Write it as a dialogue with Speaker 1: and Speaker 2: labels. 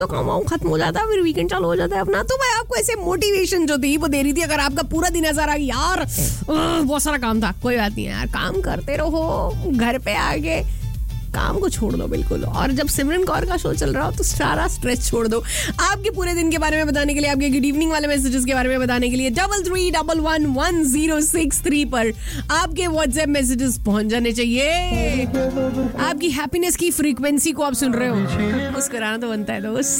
Speaker 1: तो काम खत्म हो जाता है, फिर वीकेंड चालू हो जाता है अपना। तो मैं आपको ऐसे मोटिवेशन जो थी वो दे रही थी। अगर आपका पूरा दिन ऐसा रहा यार बहुत सारा काम था, कोई बात नहीं यार, काम करते रहो, घर पे आके काम को छोड़ दो बिल्कुल। और जब सिमरन कौर का शो चल रहा हो तो सारा स्ट्रेस छोड़ दो। आपके पूरे दिन के बारे में बताने के लिए, आपके गुड इवनिंग वाले मैसेजेस के बारे में बताने के लिए 33111063 पर आपके व्हाट्सएप मैसेजेस पहुंच जाने चाहिए। आपकी हैप्पीनेस की फ्रीक्वेंसी को आप सुन रहे हो, मुस्कुराना तो बनता है दोस्त।